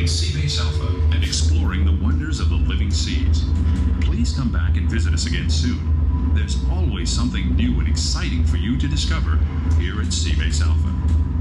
studying Seabase Alpha and exploring the wonders of the living seas. Please come back and visit us again soon. There's always something new and exciting for you to discover here at Seabase Alpha.